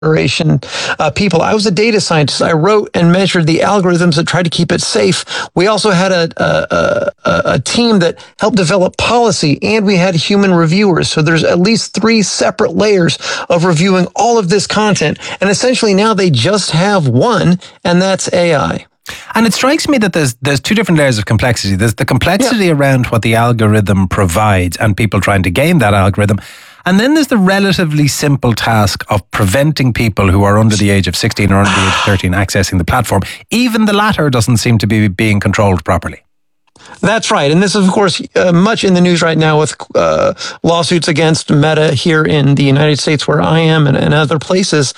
people. I was a data scientist. I wrote and measured the algorithms that tried to keep it safe. We also had a team that helped develop policy, and we had human reviewers. So there's at least 3 separate layers of reviewing all of this content. And essentially now they just have one, and that's AI. And it strikes me that there's 2 different layers of complexity. There's the complexity around what the algorithm provides and people trying to game that algorithm. And then there's the relatively simple task of preventing people who are under the age of 16 or under the age of 13 accessing the platform. Even the latter doesn't seem to be being controlled properly. That's right. And this is, of course, much in the news right now with lawsuits against Meta here in the United States where I am and other places.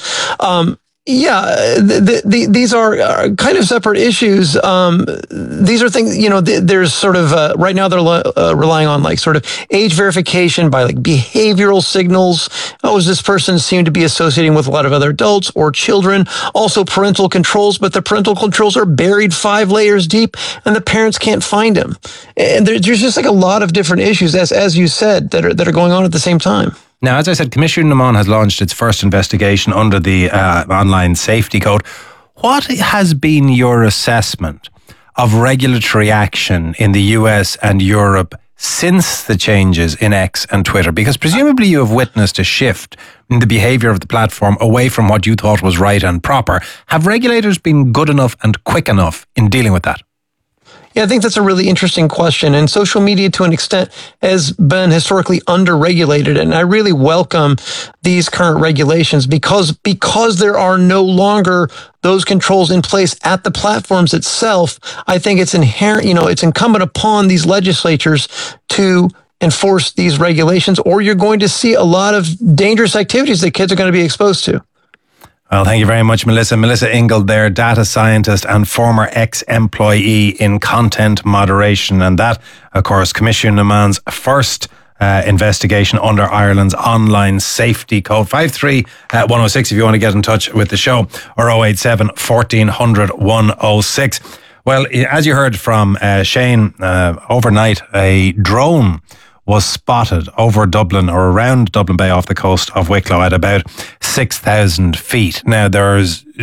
These are kind of separate issues. These are things, there's sort of, right now they're relying on like sort of age verification by like behavioral signals. Oh, does this person seem to be associating with a lot of other adults or children? Also parental controls, but the parental controls are buried 5 layers deep and the parents can't find them. And there's just like a lot of different issues, as you said, that are going on at the same time. Now, as I said, Commissioner Numan has launched its first investigation under the Online Safety Code. What has been your assessment of regulatory action in the US and Europe since the changes in X and Twitter? Because presumably you have witnessed a shift in the behaviour of the platform away from what you thought was right and proper. Have regulators been good enough and quick enough in dealing with that? Yeah, I think that's a really interesting question. And social media, to an extent, has been historically under-regulated. And I really welcome these current regulations because there are no longer those controls in place at the platforms itself. I think it's inherent, it's incumbent upon these legislatures to enforce these regulations, or you're going to see a lot of dangerous activities that kids are going to be exposed to. Well, thank you very much, Melissa. Melissa Ingold there, data scientist and former ex-employee in content moderation. And that, of course, Commissioner Numan's first investigation under Ireland's Online Safety Code. 53106 if you want to get in touch with the show, or 087 1400 106. Well, as you heard from Shane, overnight a drone was spotted over Dublin or around Dublin Bay off the coast of Wicklow at about 6,000 feet. Now, there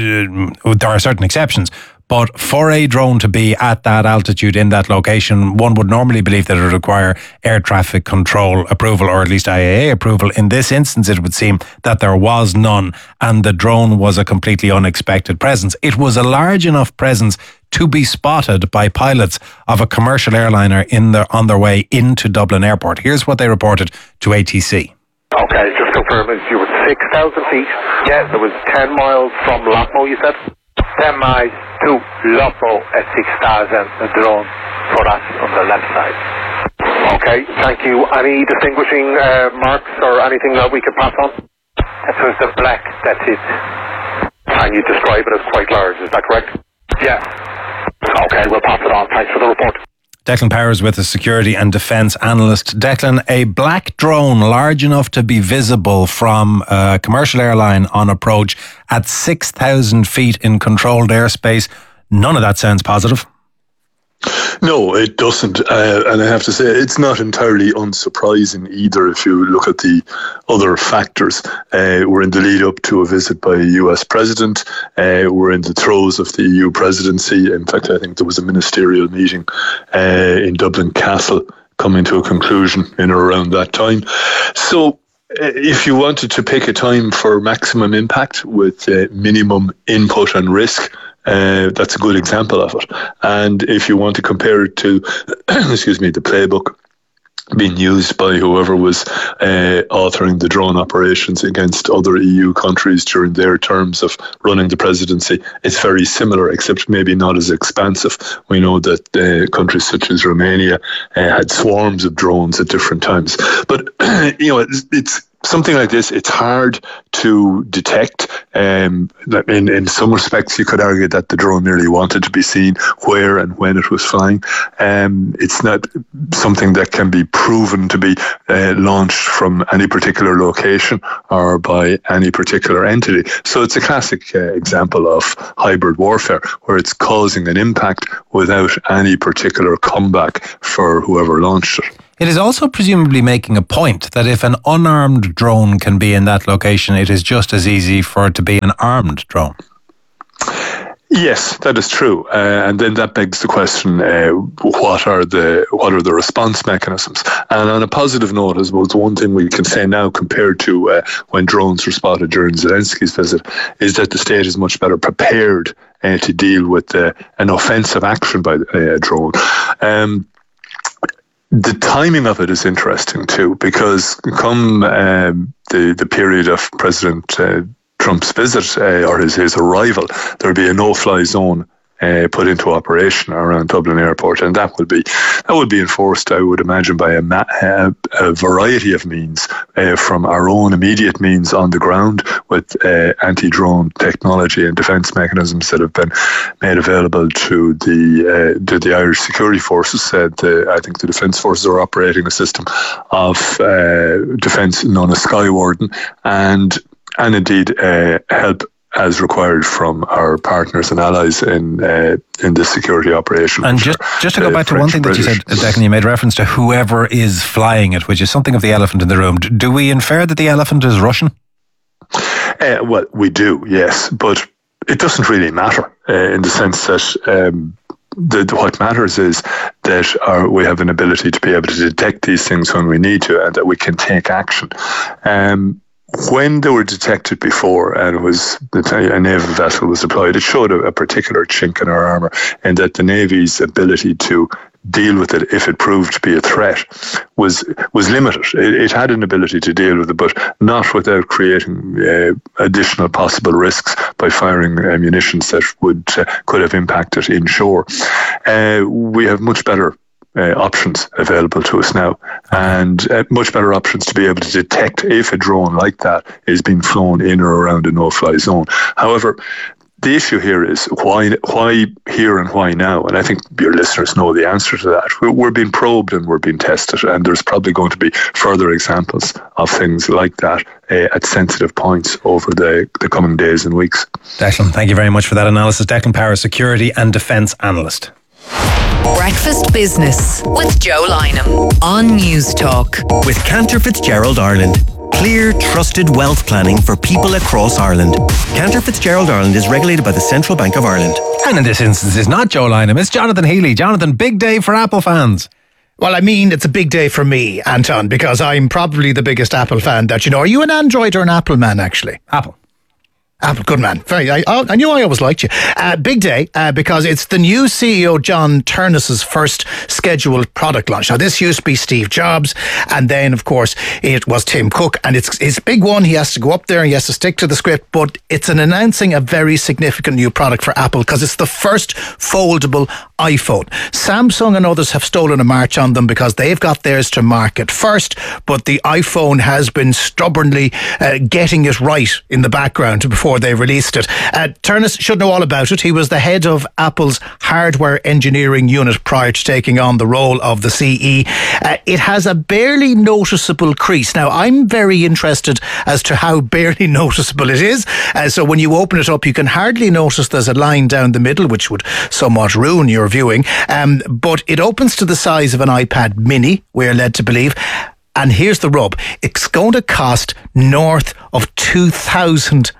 are certain exceptions, but for a drone to be at that altitude in that location, one would normally believe that it would require air traffic control approval, or at least IAA approval. In this instance, it would seem that there was none, and the drone was a completely unexpected presence. It was a large enough presence to be spotted by pilots of a commercial airliner on their way into Dublin Airport. Here's what they reported to ATC. Okay, just confirming, you were 6,000 feet. Yeah, it was 10 miles from Loughborough, you said? 10 miles to Loughborough at 6,000, the drone for us on the left side. Okay, thank you. Any distinguishing marks or anything that we could pass on? That was the black, that's it. And you describe it as quite large, is that correct? Yeah. Okay, we'll pass it on. Thanks for the report. Declan Powers with a security and defence analyst. Declan, a black drone large enough to be visible from a commercial airline on approach at 6,000 feet in controlled airspace. None of that sounds positive. No, it doesn't. And I have to say, it's not entirely unsurprising either if you look at the other factors. We're in the lead up to a visit by a US president. We're in the throes of the EU presidency. In fact, I think there was a ministerial meeting in Dublin Castle coming to a conclusion in or around that time. So if you wanted to pick a time for maximum impact with minimum input and risk, that's a good example of it. And if you want to compare it to, the playbook being used by whoever was authoring the drone operations against other EU countries during their terms of running the presidency, it's very similar, except maybe not as expansive. We know that countries such as Romania had swarms of drones at different times. But, it's something like this, it's hard to detect. In some respects, you could argue that the drone merely wanted to be seen where and when it was flying. It's not something that can be proven to be launched from any particular location or by any particular entity. So it's a classic example of hybrid warfare, where it's causing an impact without any particular comeback for whoever launched it. It is also presumably making a point that if an unarmed drone can be in that location, it is just as easy for it to be an armed drone. Yes, that is true, and then that begs the question: what are the response mechanisms? And on a positive note, I suppose one thing we can say now, compared to when drones were spotted during Zelensky's visit, is that the state is much better prepared to deal with an offensive action by a drone. The timing of it is interesting too, because come the period of President Trump's visit or his arrival, there'll be a no-fly zone put into operation around Dublin Airport, and that would be enforced, I would imagine, by a variety of means, from our own immediate means on the ground with anti-drone technology and defence mechanisms that have been made available to the Irish security forces. I think the defence forces are operating a system of defence known as Skywarden, and indeed help as required from our partners and allies in this security operation. And just to go back to one thing that you said, Declan, you made reference to whoever is flying it, which is something of the elephant in the room. Do we infer that the elephant is Russian? Well, we do, yes, but it doesn't really matter in the sense that what matters is that we have an ability to be able to detect these things when we need to, and that we can take action. When they were detected before, and it was a naval vessel was deployed, it showed a particular chink in our armour, and that the Navy's ability to deal with it, if it proved to be a threat, was limited. It had an ability to deal with it, but not without creating additional possible risks by firing munitions that could have impacted inshore. We have much better options available to us now, and much better options to be able to detect if a drone like that is being flown in or around a no-fly zone. However, the issue here is why here and why now? And I think your listeners know the answer to that. We're being probed and we're being tested, and there's probably going to be further examples of things like that at sensitive points over the coming days and weeks. Declan, thank you very much for that analysis. Declan Power, security and defence analyst. Breakfast Business with Joe Lynham on News Talk. With Cantor Fitzgerald Ireland. Clear, trusted wealth planning for people across Ireland. Cantor Fitzgerald Ireland is regulated by the Central Bank of Ireland. And in this instance, it's not Joe Lynham, it's Jonathan Healy. Jonathan, big day for Apple fans. Well, I mean, it's a big day for me, Anton, because I'm probably the biggest Apple fan that you know. Are you an Android or an Apple man, actually? Apple, good man. I knew I always liked you. Big day because it's the new CEO John Ternus's first scheduled product launch. Now, this used to be Steve Jobs, and then, of course, it was Tim Cook, and it's his big one. He has to go up there and he has to stick to the script, but it's announcing a very significant new product for Apple because it's the first foldable iPhone. Samsung and others have stolen a march on them because they've got theirs to market first, but the iPhone has been stubbornly getting it right in the background before they released it. Ternus should know all about it. He was the head of Apple's hardware engineering unit prior to taking on the role of the CE. It has a barely noticeable crease. Now, I'm very interested as to how barely noticeable it is. So when you open it up, you can hardly notice there's a line down the middle, which would somewhat ruin your viewing. But it opens to the size of an iPad mini, we're led to believe. And here's the rub. It's going to cost north of $2,000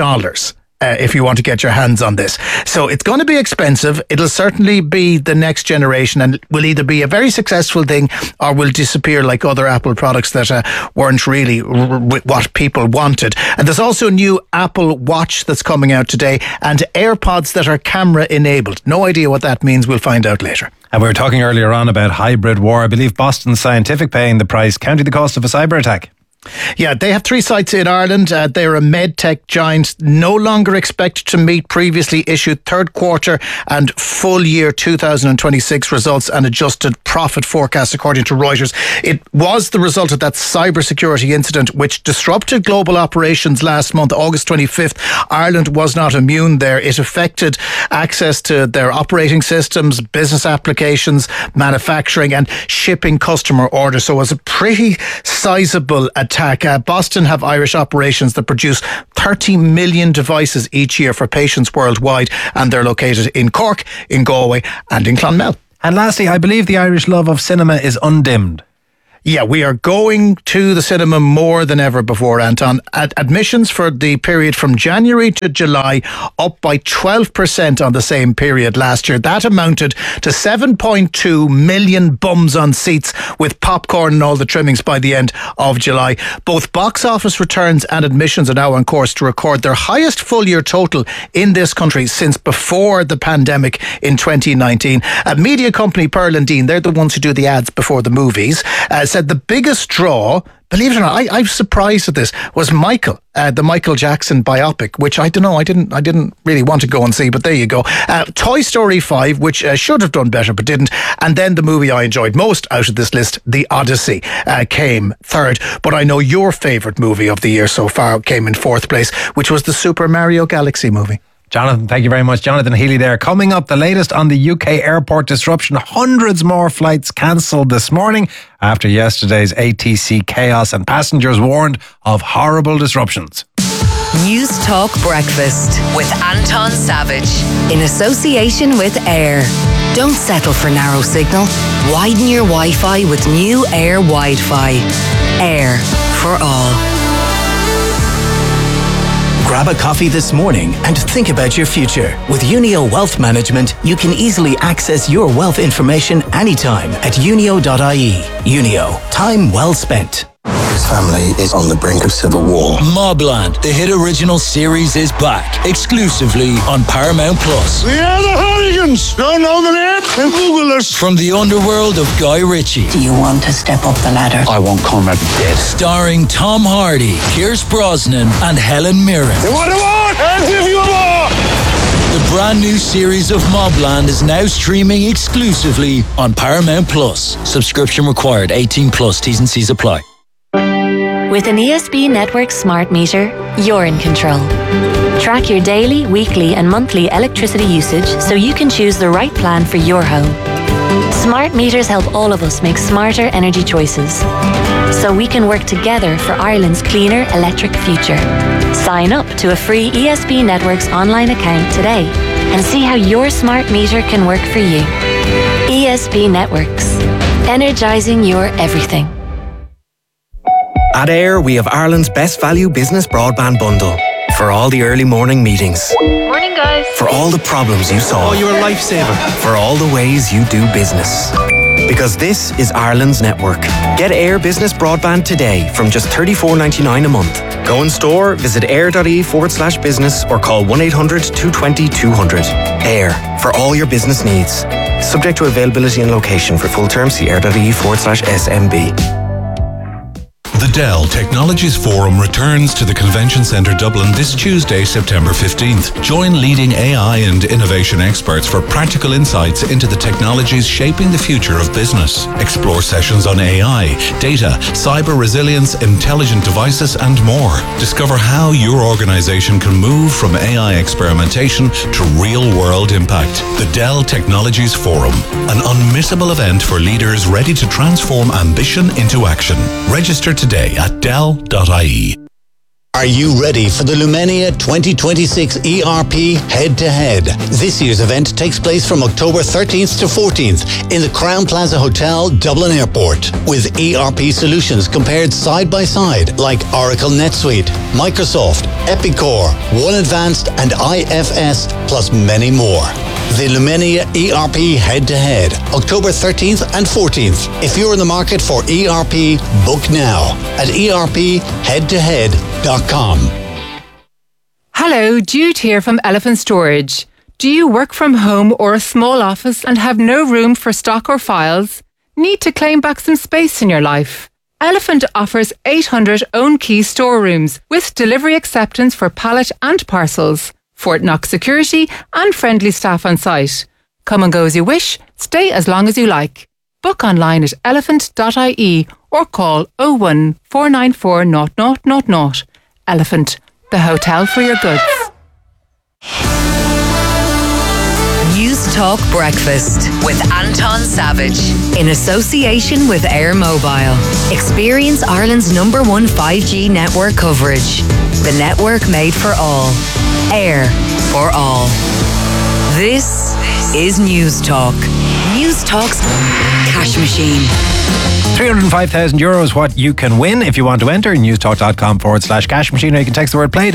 if you want to get your hands on this. So it's going to be expensive. It'll certainly be the next generation and will either be a very successful thing or will disappear like other Apple products that weren't really what people wanted. And there's also a new Apple Watch that's coming out today and AirPods that are camera enabled. No idea what that means. We'll find out later. And we were talking earlier on about hybrid war. I believe Boston Scientific paying the price, counting the cost of a cyber attack. Yeah, they have 3 sites in Ireland. They're a medtech giant, no longer expected to meet previously issued third quarter and full year 2026 results and adjusted profit forecasts, according to Reuters. It was the result of that cybersecurity incident which disrupted global operations last month, August 25th. Ireland was not immune there. It affected access to their operating systems, business applications, manufacturing and shipping customer orders. So it was a pretty sizable attack. Boston have Irish operations that produce 30 million devices each year for patients worldwide, and they're located in Cork, in Galway and in Clonmel. And lastly, I believe the Irish love of cinema is undimmed. Yeah, we are going to the cinema more than ever before, Anton. Admissions for the period from January to July up by 12% on the same period last year. That amounted to 7.2 million bums on seats with popcorn and all the trimmings by the end of July. Both box office returns and admissions are now on course to record their highest full year total in this country since before the pandemic in 2019. Media company Pearl and Dean, they're the ones who do the ads before the movies, said the biggest draw, believe it or not, I'm surprised at this, was Michael, the Michael Jackson biopic, which I don't know, I didn't really want to go and see, but there you go. Toy Story 5, which should have done better but didn't, and then the movie I enjoyed most out of this list, The Odyssey, came third. But I know your favourite movie of the year so far came in fourth place, which was the Super Mario Galaxy movie. Jonathan, thank you very much. Jonathan Healy there. Coming up, the latest on the UK airport disruption. Hundreds more flights cancelled this morning after yesterday's ATC chaos, and passengers warned of horrible disruptions. News Talk Breakfast with Anton Savage in association with Air. Don't settle for narrow signal. Widen your Wi-Fi with new Air Wi-Fi. Air for all. Grab a coffee this morning and think about your future. With Unio Wealth Management, you can easily access your wealth information anytime at unio.ie. Unio, time well spent. His family is on the brink of civil war. Mobland, the hit original series, is back exclusively on Paramount Plus. We are the Hooligans! Don't know the name? Then Google us. From the underworld of Guy Ritchie. Do you want to step up the ladder? I won't come at dead. Starring Tom Hardy, Pierce Brosnan, and Helen Mirren. You want a war? I'll give you a war! The brand new series of Mobland is now streaming exclusively on Paramount Plus. Subscription required. 18 plus. T's and C's apply. With an ESB Network smart meter, you're in control. Track your daily, weekly and monthly electricity usage so you can choose the right plan for your home. Smart meters help all of us make smarter energy choices so we can work together for Ireland's cleaner electric future. Sign up to a free ESB Networks online account today and see how your smart meter can work for you. ESB Networks. Energising your everything. At Air, we have Ireland's best value business broadband bundle. For all the early morning meetings. Morning, guys. For all the problems you solve. Oh, you're a lifesaver. For all the ways you do business. Because this is Ireland's network. Get Air Business Broadband today from just $34.99 a month. Go in store, visit air.ie/business or call 1-800-220-200. Air, for all your business needs. Subject to availability and location. For full terms, see air.ie/SMB. The Dell Technologies Forum returns to the Convention Centre Dublin this Tuesday, September 15th. Join leading AI and innovation experts for practical insights into the technologies shaping the future of business. Explore sessions on AI, data, cyber resilience, intelligent devices, and more. Discover how your organisation can move from AI experimentation to real-world impact. The Dell Technologies Forum, an unmissable event for leaders ready to transform ambition into action. Register today at dell.ie. Are you ready for the Lumenia 2026 ERP Head-to-Head? This year's event takes place from October 13th to 14th in the Crowne Plaza Hotel, Dublin Airport, with ERP solutions compared side by side like Oracle NetSuite, Microsoft, Epicor, One Advanced and IFS, plus many more. The Lumenia ERP Head-to-Head, October 13th and 14th. If you're in the market for ERP, book now at erpheadtohead.com. Hello, Jude here from Elephant Storage. Do you work from home or a small office and have no room for stock or files? Need to claim back some space in your life? Elephant offers 800 own key storerooms with delivery acceptance for pallet and parcels. Fort Knox security and friendly staff on site. Come and go as you wish, stay as long as you like. Book online at elephant.ie or call 01 494 0000. Elephant, the hotel for your goods. News Talk Breakfast with Anton Savage in association with Air Mobile. Experience Ireland's #1 5G network coverage. The network made for all. Air for all. This is News Talk. News Talk's Cash Machine. €305,000 is what you can win if you want to enter. newstalk.com/cash machine, or you can text the word play to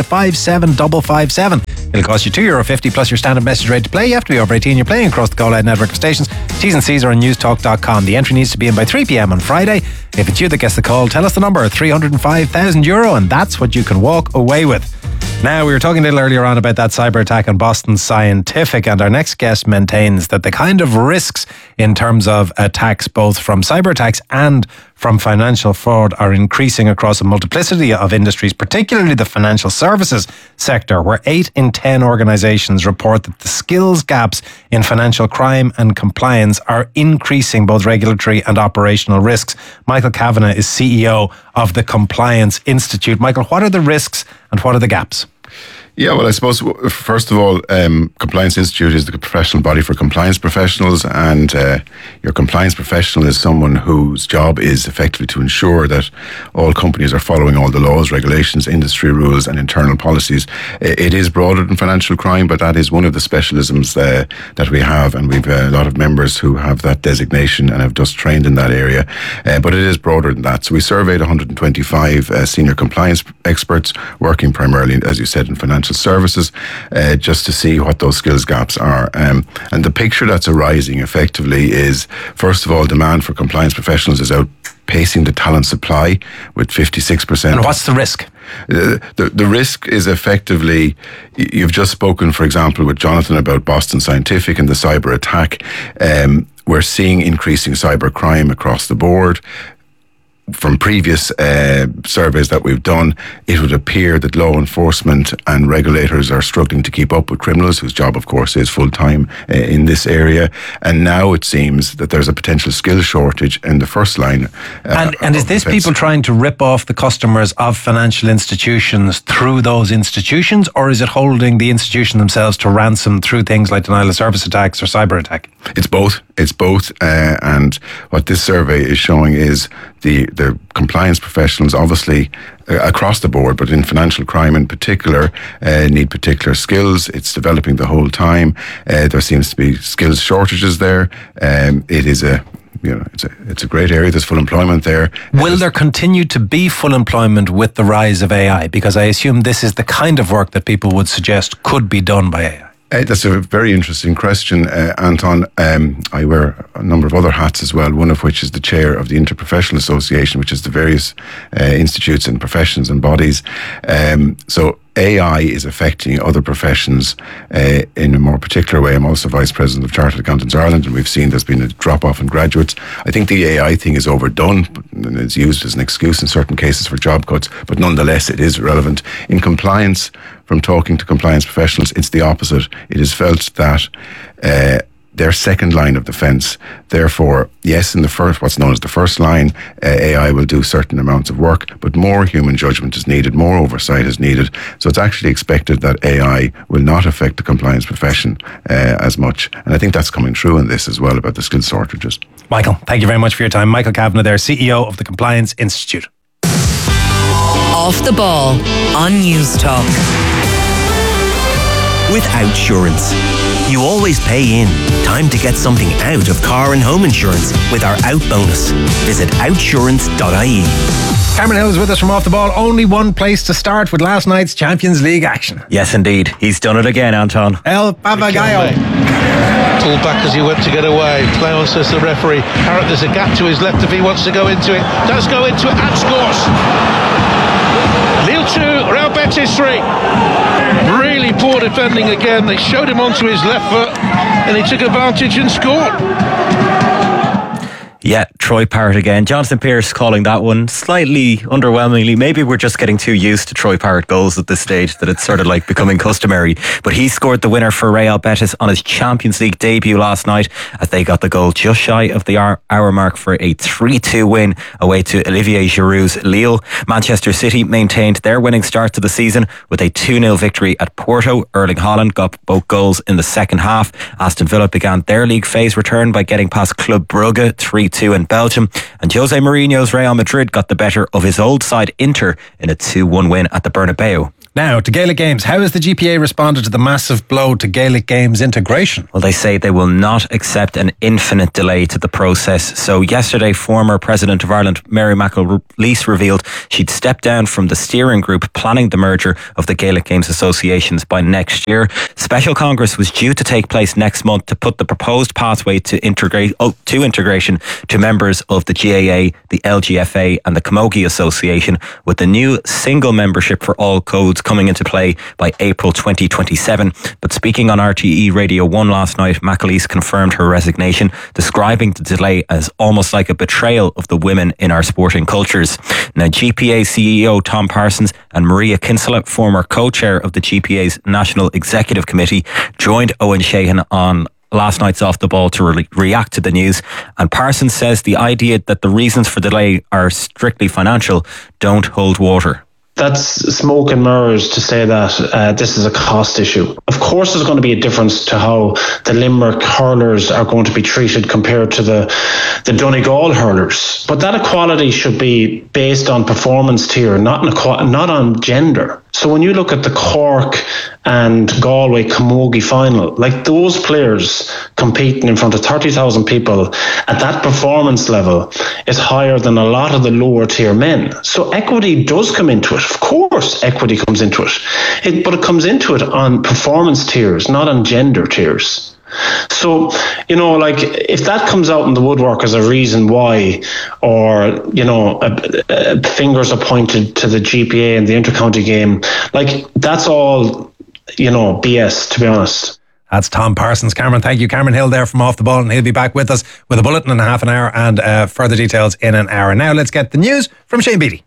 57557. It'll cost you €2.50 plus your standard message rate to play. You have to be over 18. You're playing across the Go Loud network of stations. T's and C's are on newstalk.com. The entry needs to be in by 3 p.m. on Friday. If it's you that gets the call, tell us the number, €305,000, and that's what you can walk away with. Now, we were talking a little earlier on about that cyber attack on Boston Scientific, and our next guest maintains that the kind of risks in terms of attacks, both from cyber attacks and from financial fraud, are increasing across a multiplicity of industries, particularly the financial services sector, where 8 in 10 organisations report that the skills gaps in financial crime and compliance are increasing both regulatory and operational risks. Michael Kavanagh is CEO of the Compliance Institute. Michael, what are the risks and what are the gaps? Yeah, well, I suppose, first of all, Compliance Institute is the professional body for compliance professionals, and your compliance professional is someone whose job is effectively to ensure that all companies are following all the laws, regulations, industry rules and internal policies. It is broader than financial crime, but that is one of the specialisms that we have, and we've a lot of members who have that designation and have just trained in that area. But it is broader than that. So we surveyed 125 senior compliance experts working primarily, as you said, in financial services, just to see what those skills gaps are. And the picture that's arising effectively is, first of all, demand for compliance professionals is outpacing the talent supply with 56%. And what's the risk? The risk is effectively, you've just spoken, for example, with Jonathan about Boston Scientific and the cyber attack. We're seeing increasing cyber crime across the board. From previous surveys that we've done, it would appear that law enforcement and regulators are struggling to keep up with criminals, whose job, of course, is full-time in this area. And now it seems that there's a potential skill shortage in the first line. And is this people trying to rip off the customers of financial institutions through those institutions, or is it holding the institution themselves to ransom through things like denial of service attacks or cyber attack? It's both. It's both. And what this survey is showing is the compliance professionals, obviously across the board, but in financial crime in particular, need particular skills. It's developing the whole time. There seems to be skills shortages there. It is it's a great area. There's full employment there. Will there continue to be full employment with the rise of AI? Because I assume this is the kind of work that people would suggest could be done by AI. That's a very interesting question, Anton. I wear a number of other hats as well, one of which is the chair of the Interprofessional Association, which is the various institutes and professions and bodies. So AI is affecting other professions in a more particular way. I'm also Vice President of Chartered Accountants Ireland, and we've seen there's been a drop-off in graduates. I think the AI thing is overdone, and it's used as an excuse in certain cases for job cuts, but nonetheless it is relevant. In compliance, from talking to compliance professionals, it's the opposite. It is felt that their second line of defence. Therefore, yes, in the first, what's known as the first line, AI will do certain amounts of work, but more human judgment is needed, more oversight is needed. So it's actually expected that AI will not affect the compliance profession as much. And I think that's coming through in this as well about the skill shortages. Michael, thank you very much for your time. Michael Kavanagh there, CEO of the Compliance Institute. Off the ball on News Talk. With Outsurance, you always pay in. Time to get something out of car and home insurance with our Out bonus. Visit outsurance.ie. Cameron Hill is with us from Off the Ball. Only one place to start with last night's Champions League action. Yes, indeed. He's done it again, Anton. El Papagayo. Pulled back as he went to get away. Play on, says the referee. Harrop, there's a gap to his left if he wants to go into it. Does go into it and scores. Lille 2, Real Betis 3. Really poor defending again. They showed him onto his left foot and he took advantage and scored. Yeah, Troy Parrott again. Jonathan Pearce calling that one slightly underwhelmingly. Maybe we're just getting too used to Troy Parrott goals at this stage that it's sort of like becoming customary. But he scored the winner for Real Betis on his Champions League debut last night as they got the goal just shy of the hour mark for a 3-2 win away to Olivier Giroud's Lille. Manchester City maintained their winning start to the season with a 2-0 victory at Porto. Erling Haaland got both goals in the second half. Aston Villa began their league phase return by getting past Club Brugge 3-2 in Belgium, and Jose Mourinho's Real Madrid got the better of his old side Inter in a 2-1 win at the Bernabeu. Now, to Gaelic Games. How has the GPA responded to the massive blow to Gaelic Games integration? Well, they say they will not accept an infinite delay to the process. So yesterday, former President of Ireland, Mary McAleese, revealed she'd step down from the steering group planning the merger of the Gaelic Games associations by next year. Special Congress was due to take place next month to put the proposed pathway to integration to members of the GAA, the LGFA and the Camogie Association, with the new single membership for all codes coming into play by April 2027. But speaking on RTE Radio 1 last night, McAleese confirmed her resignation, describing the delay as almost like a betrayal of the women in our sporting cultures. Now, GPA CEO Tom Parsons and Maria Kinsella, former co-chair of the GPA's National Executive Committee, joined Owen Sheehan on last night's Off the Ball to react to the news. And Parsons says the idea that the reasons for delay are strictly financial don't hold water. That's smoke and mirrors to say that this is a cost issue. Of course, there's going to be a difference to how the Limerick hurlers are going to be treated compared to the Donegal hurlers. But that equality should be based on performance tier, not on gender. So when you look at the Cork and Galway Camogie final, like those players competing in front of 30,000 people at that performance level is higher than a lot of the lower tier men. So equity does come into it. Of course, equity comes into it. But it comes into it on performance tiers, not on gender tiers. So, like if that comes out in the woodwork as a reason why, or, fingers are pointed to the GPA and the intercounty game, like that's all, BS, to be honest. That's Tom Parsons. Cameron, thank you. Cameron Hill there from Off the Ball, and he'll be back with us with a bulletin in half an hour and further details in an hour. Now let's get the news from Shane Beattie.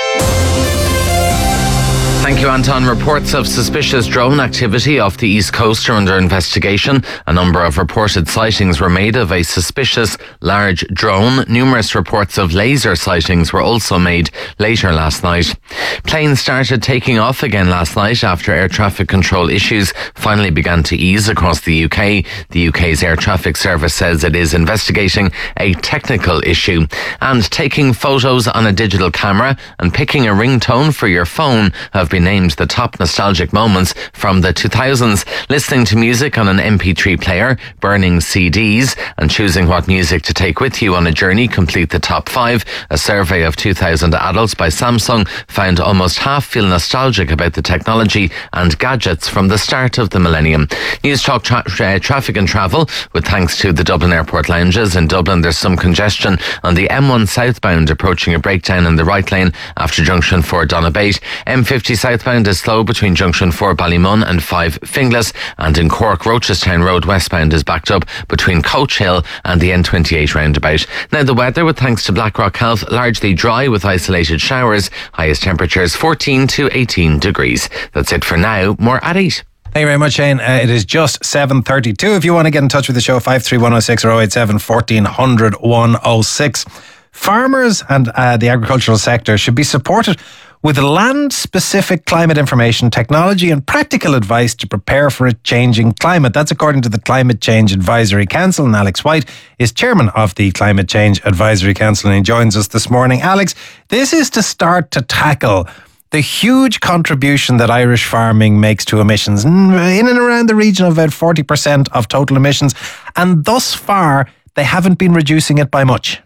Thank you, Anton. Reports of suspicious drone activity off the East Coast are under investigation. A number of reported sightings were made of a suspicious large drone. Numerous reports of laser sightings were also made later last night. Planes started taking off again last night after air traffic control issues finally began to ease across the UK. The UK's air traffic service says it is investigating a technical issue. And taking photos on a digital camera and picking a ringtone for your phone have been named the top nostalgic moments from the 2000s. Listening to music on an MP3 player, burning CDs, and choosing what music to take with you on a journey complete the top 5. A survey of 2,000 adults by Samsung found almost half feel nostalgic about the technology and gadgets from the start of the millennium. News Talk traffic and travel, with thanks to the Dublin Airport lounges. In Dublin, there's some congestion on the M1 southbound, approaching a breakdown in the right lane after junction 4 Donabate. M50 southbound is slow between junction 4 Ballymun and 5 Finglas, and in Cork, Rochestown Road westbound is backed up between Coach Hill and the N28 roundabout. Now the weather, with thanks to Blackrock Health, largely dry with isolated showers. Highest temperatures 14 to 18 degrees. That's it for now. More at 8. Thank you very much, Shane. It is just 7:32. If you want to get in touch with the show, 53106 or 087 1400 106. Farmers and the agricultural sector should be supported with land-specific climate information, technology and practical advice to prepare for a changing climate. That's according to the Climate Change Advisory Council. And Alex White is chairman of the Climate Change Advisory Council, and he joins us this morning. Alex, this is to start to tackle the huge contribution that Irish farming makes to emissions, in and around the region of about 40% of total emissions. And thus far, they haven't been reducing it by much.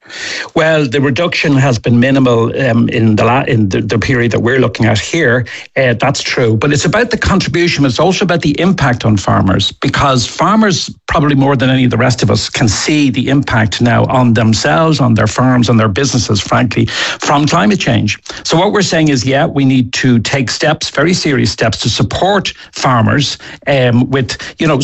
Well, the reduction has been minimal in the period that we're looking at here. That's true. But it's about the contribution. It's also about the impact on farmers, because farmers, probably more than any of the rest of us, can see the impact now on themselves, on their farms, on their businesses, frankly, from climate change. So what we're saying is, we need to take steps, very serious steps, to support farmers with,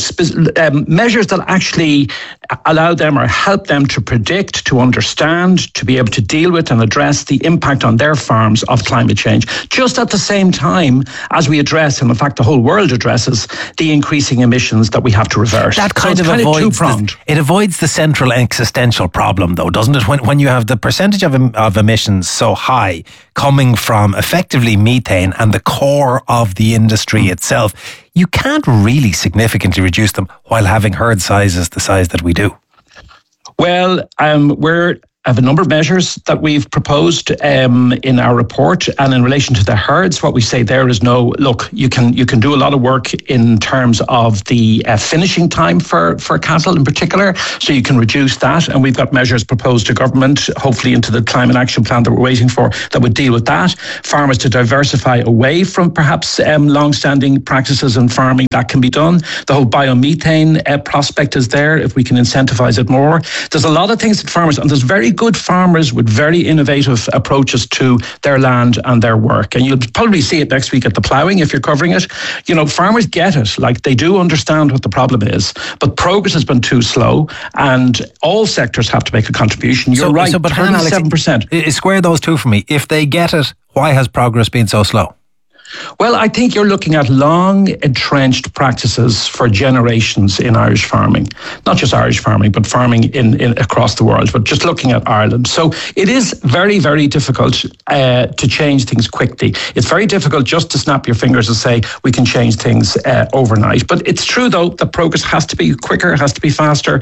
measures that actually allow them or help them to predict, to understand, to be able to deal with and address the impact on their farms of climate change, just at the same time as we address, and in fact the whole world addresses, the increasing emissions that we have to reverse. That kind of avoids the central existential problem, though, doesn't it? When you have the percentage of emissions so high coming from effectively methane and the core of the industry itself, you can't really significantly reduce them while having herd sizes the size that we do. Well, we're have a number of measures that we've proposed in our report, and in relation to the herds, what we say there is look, you can do a lot of work in terms of the finishing time for cattle in particular, so you can reduce that, and we've got measures proposed to government, hopefully into the climate action plan that we're waiting for, that would deal with that. Farmers to diversify away from perhaps long-standing practices in farming, that can be done. The whole biomethane prospect is there, if we can incentivise it more. There's a lot of things that farmers, and there's very good farmers with very innovative approaches to their land and their work. And you'll probably see it next week at the ploughing if you're covering it. You know, farmers get it, like they do understand what the problem is, but progress has been too slow, and all sectors have to make a contribution. You're right, but 37%. Square those two for me. If they get it, why has progress been so slow? Well, I think you're looking at long entrenched practices for generations in Irish farming. Not just Irish farming, but farming in across the world, but just looking at Ireland. So it is very, very difficult to change things quickly. It's very difficult just to snap your fingers and say we can change things overnight. But it's true, though, that progress has to be quicker, has to be faster.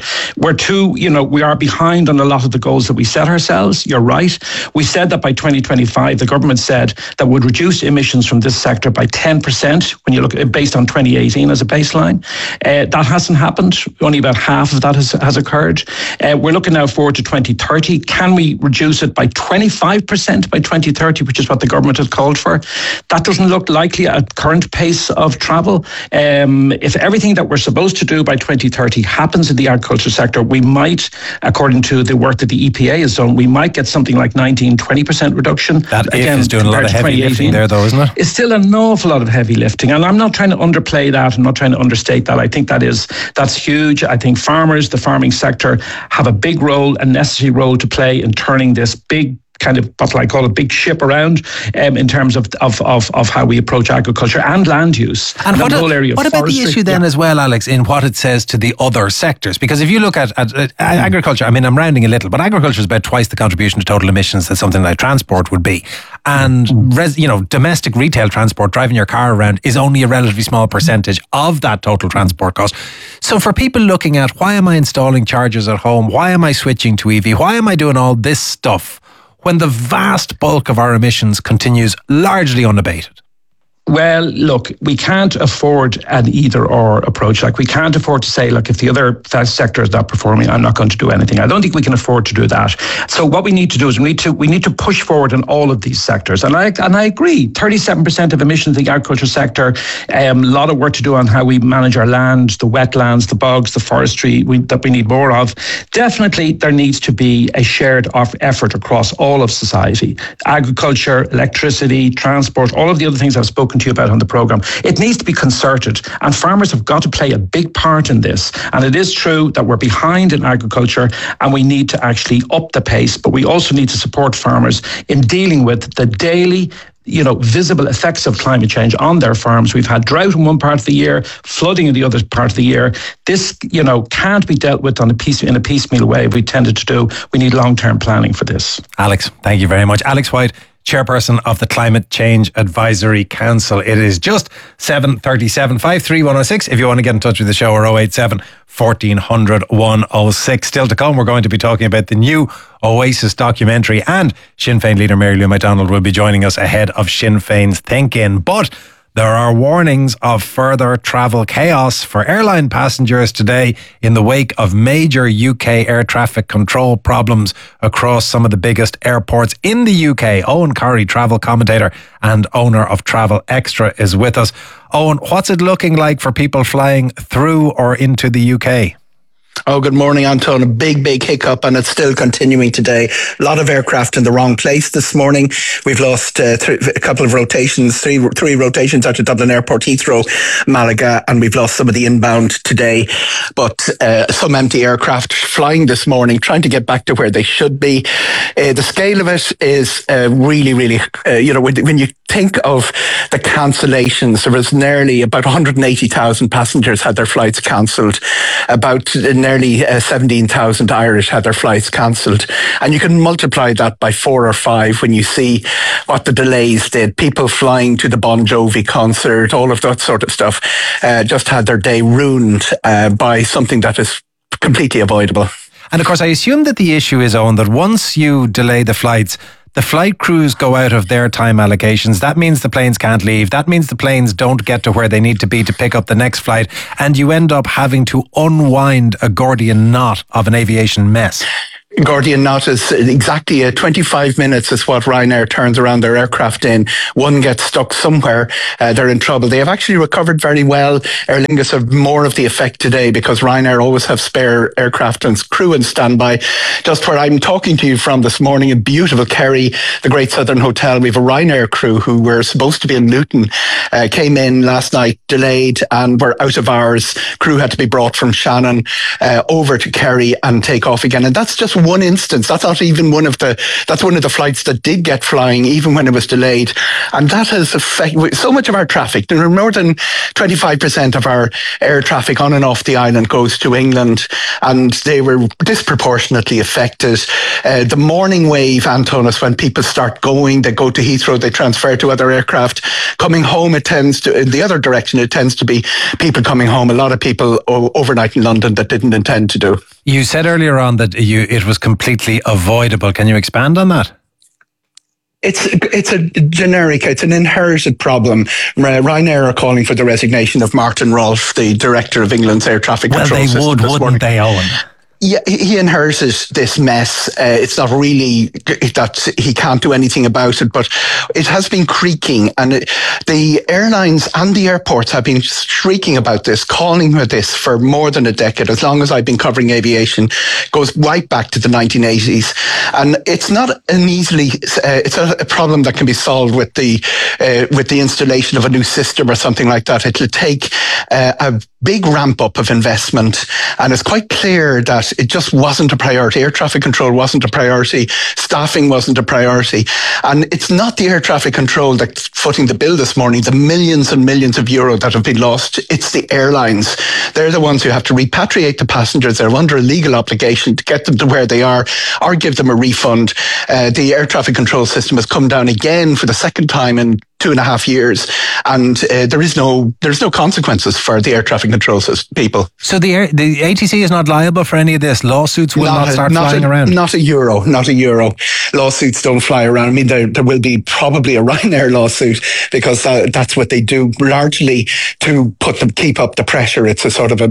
We are behind on a lot of the goals that we set ourselves. You're right. We said that by 2025, the government said that would reduce emissions from this sector by 10% when you look based on 2018 as a baseline. That hasn't happened. Only about half of that has occurred. We're looking now forward to 2030. Can we reduce it by 25% by 2030, which is what the government has called for? That doesn't look likely at current pace of travel. If everything that we're supposed to do by 2030 happens in the agriculture sector, we might, according to the work that the EPA has done, we might get something like 19-20% reduction. That again, is doing a lot of heavy lifting there, though, isn't it? It's still an awful lot of heavy lifting, and I'm not trying to underplay that. I'm not trying to understate that. I think that's huge. I think farmers, the farming sector, have a big role, a necessary role to play in turning this big kind of what I call a big ship around in terms of how we approach agriculture and land use. And what about the issue then as well, Alex, in what it says to the other sectors? Because if you look at agriculture, I mean, I'm rounding a little, but agriculture is about twice the contribution to total emissions that something like transport would be. And, domestic retail transport, driving your car around, is only a relatively small percentage of that total transport cost. So for people looking at, why am I installing chargers at home? Why am I switching to EV? Why am I doing all this stuff when the vast bulk of our emissions continues largely unabated? Well, look, we can't afford an either-or approach. Like, we can't afford to say, look, if the other sector is not performing, I'm not going to do anything. I don't think we can afford to do that. So what we need to do is we need to push forward in all of these sectors. And I agree, 37% of emissions in the agriculture sector, a lot of work to do on how we manage our land, the wetlands, the bogs, the forestry that we need more of. Definitely, there needs to be a shared effort across all of society. Agriculture, electricity, transport, all of the other things I've spoken to you about on the programme. It needs to be concerted, and farmers have got to play a big part in this. And it is true that we're behind in agriculture and we need to actually up the pace, but we also need to support farmers in dealing with the daily visible effects of climate change on their farms. We've had drought in one part of the year, flooding in the other part of the year. This, can't be dealt with in a piecemeal way. We tended to do. We need long-term planning for this. Alex, thank you very much. Alex White, Chairperson of the Climate Change Advisory Council. It is just 7:37. 53106 if you want to get in touch with the show, or 087 1400 106. Still to come, we're going to be talking about the new Oasis documentary, and Sinn Féin leader Mary Lou McDonald will be joining us ahead of Sinn Féin's Think In. But there are warnings of further travel chaos for airline passengers today in the wake of major UK air traffic control problems across some of the biggest airports in the UK. Owen Corrie, travel commentator and owner of Travel Extra, is with us. Owen, what's it looking like for people flying through or into the UK? Oh, good morning, Anton. A big hiccup, and it's still continuing today. A lot of aircraft in the wrong place this morning. We've lost a couple of rotations, three rotations out of Dublin Airport, Heathrow, Malaga, and we've lost some of the inbound today. But some empty aircraft flying this morning, trying to get back to where they should be. The scale of it is really, when you think of the cancellations, there was nearly about 180,000 passengers had their flights cancelled. About nearly 17,000 Irish had their flights cancelled. And you can multiply that by 4 or 5 when you see what the delays did. People flying to the Bon Jovi concert, all of that sort of stuff, just had their day ruined by something that is completely avoidable. And of course, I assume that the issue is, Owen, that once you delay the flights, the flight crews go out of their time allocations. That means the planes can't leave. That means the planes don't get to where they need to be to pick up the next flight. And you end up having to unwind a Gordian knot of an aviation mess. Gordian knot is exactly 25 minutes is what Ryanair turns around their aircraft in. One gets stuck somewhere, they're in trouble. They have actually recovered very well. Aer Lingus have more of the effect today because Ryanair always have spare aircraft and crew in standby. Just where I'm talking to you from this morning in beautiful Kerry, the Great Southern Hotel, we have a Ryanair crew who were supposed to be in Luton, came in last night, delayed, and were out of hours. Crew had to be brought from Shannon over to Kerry and take off again. And that's just one instance. That's not even that's one of the flights that did get flying, even when it was delayed. And that has affected so much of our traffic. There are more than 25% of our air traffic on and off the island goes to England, and they were disproportionately affected. The morning wave, Anton, is when people start going, they go to Heathrow, they transfer to other aircraft. Coming home, it tends to, in the other direction, it tends to be people coming home. A lot of people overnight in London that didn't intend to do. You said earlier on that it was completely avoidable. Can you expand on that? It's an inherited problem. Ryanair are calling for the resignation of Martin Rolfe, the director of England's air traffic control system. Well, they would, wouldn't they, Owen? Yeah, he inherited this mess. It's not really that he can't do anything about it, but it has been creaking, and the airlines and the airports have been shrieking about this, calling for this for more than a decade. As long as I've been covering aviation, it goes right back to the 1980s, and it's not an easily. It's a problem that can be solved with the installation of a new system or something like that. It'll take a big ramp up of investment, and it's quite clear that it just wasn't a priority. Air traffic control wasn't a priority. Staffing wasn't a priority. And it's not the air traffic control that's footing the bill this morning, the millions and millions of euro that have been lost. It's the airlines. They're the ones who have to repatriate the passengers. They're under a legal obligation to get them to where they are or give them a refund. The air traffic control system has come down again for the second time in 2.5 years, and there's no consequences for the air traffic control people. So the ATC is not liable for any of this. Lawsuits will not start flying around. Not a euro. Lawsuits don't fly around. I mean, there will be probably a Ryanair lawsuit because that's what they do largely to keep up the pressure. It's a sort of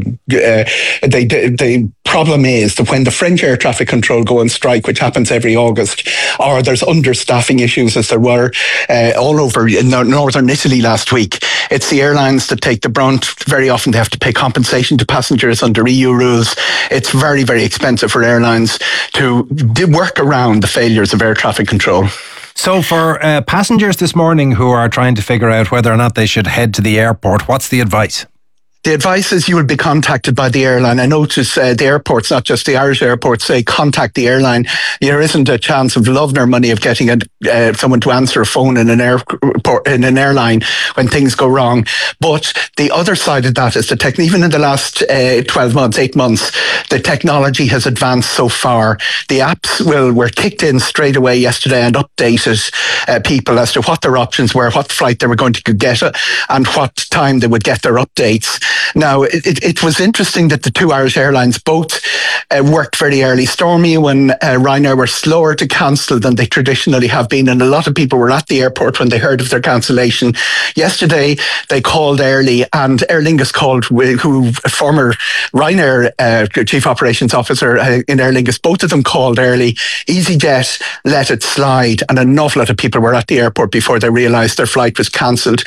the problem is that when the French air traffic control go on strike, which happens every August, or there's understaffing issues as there were all over in northern Italy last week, it's the airlines that take the brunt. Very often they have to pay compensation to passengers under EU rules. It's very, very expensive for airlines to work around the failures of air traffic control. So for passengers this morning who are trying to figure out whether or not they should head to the airport, what's the advice? The advice is you will be contacted by the airline. I notice the airports, not just the Irish airports, say contact the airline. There isn't a chance of love nor money of getting someone to answer a phone in an airline when things go wrong. But the other side of that is even in the last 8 months, the technology has advanced so far. The apps were kicked in straight away yesterday and updated people as to what their options were, what flight they were going to get, and what time they would get their updates. Now, it was interesting that the two Irish airlines both worked very early. Stormy and Ryanair were slower to cancel than they traditionally have been, and a lot of people were at the airport when they heard of their cancellation. Yesterday, they called early, and Aer Lingus called, former Ryanair Chief Operations Officer in Aer Lingus, both of them called early. EasyJet let it slide, and an awful lot of people were at the airport before they realised their flight was cancelled.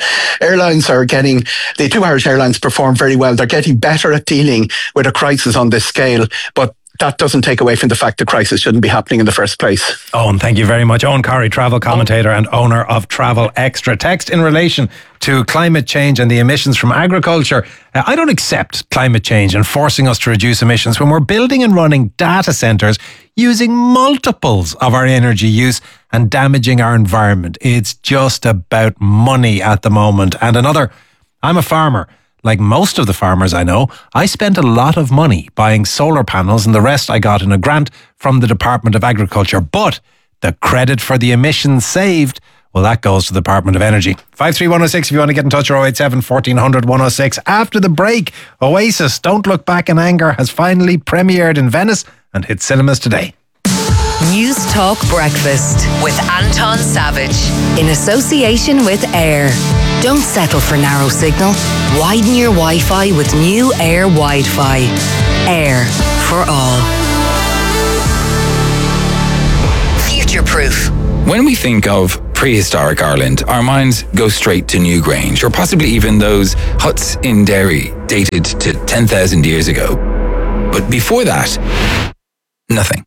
The two Irish airlines performed very well. They're getting better at dealing with a crisis on this scale, but that doesn't take away from the fact the crisis shouldn't be happening in the first place. Owen, thank you very much. Owen Corry, travel commentator and owner of Travel Extra. Text in relation to climate change and the emissions from agriculture. I don't accept climate change and forcing us to reduce emissions when we're building and running data centres using multiples of our energy use and damaging our environment. It's just about money at the moment. And I'm a farmer. Like most of the farmers I know, I spent a lot of money buying solar panels, and the rest I got in a grant from the Department of Agriculture. But the credit for the emissions saved, well, that goes to the Department of Energy. 53106 if you want to get in touch, or 087 1400 106. After the break, Oasis, Don't Look Back in Anger, has finally premiered in Venice and hit cinemas today. News Talk Breakfast with Anton Savage in association with Air. Don't settle for narrow signal. Widen your Wi-Fi with new Air Wi-Fi. Air for all. Future-proof. When we think of prehistoric Ireland, our minds go straight to Newgrange, or possibly even those huts in Derry dated to 10,000 years ago. But before that, nothing.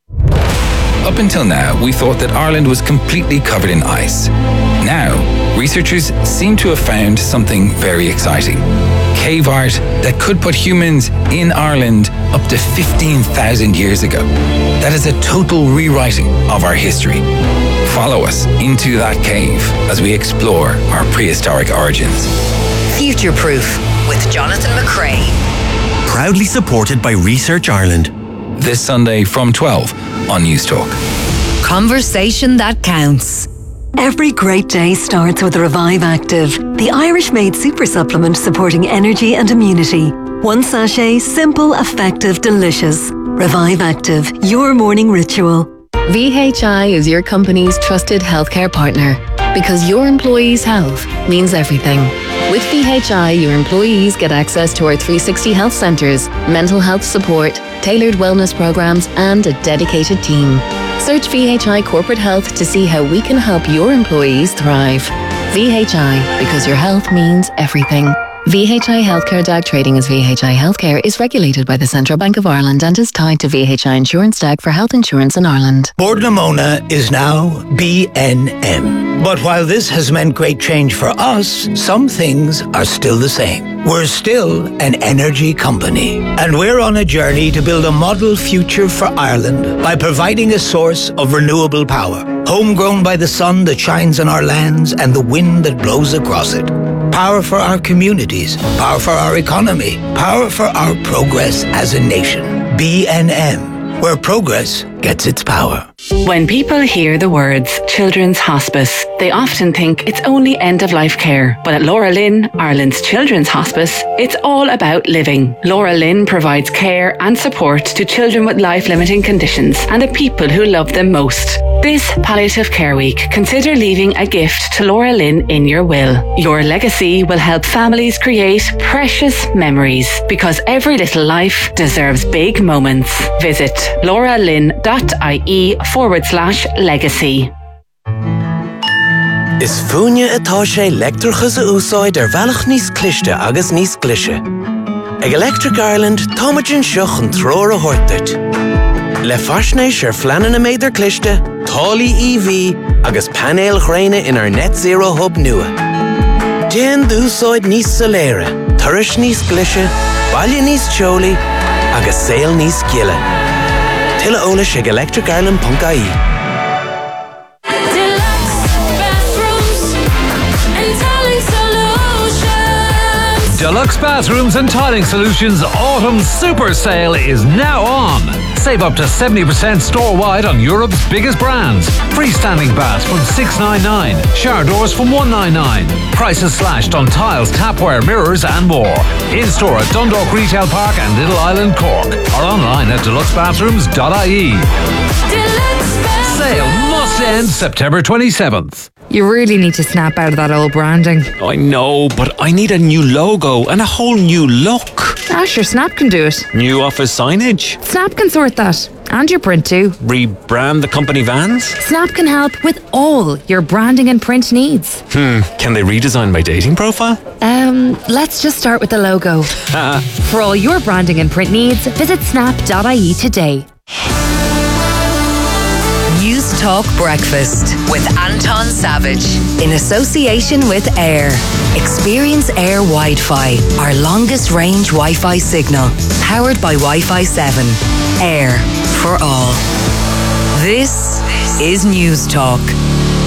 Up until now, we thought that Ireland was completely covered in ice. Now, researchers seem to have found something very exciting. Cave art that could put humans in Ireland up to 15,000 years ago. That is a total rewriting of our history. Follow us into that cave as we explore our prehistoric origins. Future-proof with Jonathan McCrae. Proudly supported by Research Ireland. This Sunday from 12 on News Talk. Conversation that counts. Every great day starts with Revive Active, the Irish-made super supplement supporting energy and immunity. One sachet, simple, effective, delicious. Revive Active, your morning ritual. VHI is your company's trusted healthcare partner because your employees' health means everything. With VHI, your employees get access to our 360 health centres, mental health support, tailored wellness programs, and a dedicated team. Search VHI Corporate Health to see how we can help your employees thrive. VHI, because your health means everything. VHI Healthcare DAG trading as VHI Healthcare is regulated by the Central Bank of Ireland and is tied to VHI Insurance DAG for health insurance in Ireland. Bord na Móna is now BNM. But while this has meant great change for us, some things are still the same. We're still an energy company. And we're on a journey to build a model future for Ireland by providing a source of renewable power, homegrown by the sun that shines on our lands and the wind that blows across it. Power for our communities, power for our economy, power for our progress as a nation. BNM, where progress gets its power. When people hear the words Children's Hospice, they often think it's only end-of-life care. But at Laura Lynn, Ireland's Children's Hospice, it's all about living. Laura Lynn provides care and support to children with life-limiting conditions and the people who love them most. This Palliative Care Week, consider leaving a gift to Laura Lynn in your will. Your legacy will help families create precious memories because every little life deserves big moments. Visit lauralynn.ie/legacy. Is fúne atá sé leictreachas a úsáid bhealach níos cliste agus níos clise. Ag Electric Ireland táimeann seach an tróir a thuirteart. Le faisnéis fleanan na méidir cliste, tálaí EV agus panéil ghréine in our net zero hub nua. Déan d'úsáid níos soléire, turais níos clise, baile níos teolaí agus saol níos giile. Tuilleadh eolais ag electricireland.ie. Deluxe Bathrooms and Tiling Solutions Autumn Super Sale is now on. Save up to 70% store-wide on Europe's biggest brands. Freestanding baths from $699, shower doors from $199. Prices slashed on tiles, tapware, mirrors and more. In-store at Dundalk Retail Park and Little Island, Cork. Or online at deluxebathrooms.ie. Sale must end September 27th. You really need to snap out of that old branding. I know, but I need a new logo and a whole new look. Sure, Snap can do it. New office signage. Snap can sort that. And your print too. Rebrand the company vans. Snap can help with all your branding and print needs. Can they redesign my dating profile? Let's just start with the logo. For all your branding and print needs, visit snap.ie today. News Talk Breakfast with Anton Savage in association with Air. Experience Air Wi-Fi, our longest range Wi-Fi signal, powered by Wi-Fi 7. Air for all. This is News Talk.